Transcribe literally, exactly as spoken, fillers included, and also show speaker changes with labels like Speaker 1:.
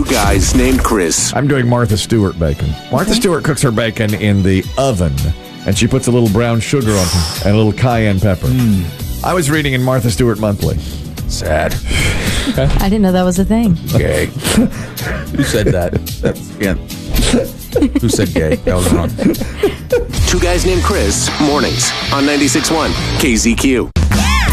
Speaker 1: guys named Chris.
Speaker 2: I'm doing Martha Stewart bacon. Martha Stewart cooks her bacon in the oven, and she puts a little brown sugar on it and a little cayenne pepper. Mm. I was reading in Martha Stewart Monthly. Sad.
Speaker 3: I didn't know that was a thing.
Speaker 4: Gay. Who said that? That's, yeah. Who said gay? That was wrong.
Speaker 1: Two Guys Named Chris, mornings on ninety-six point one K Z Q.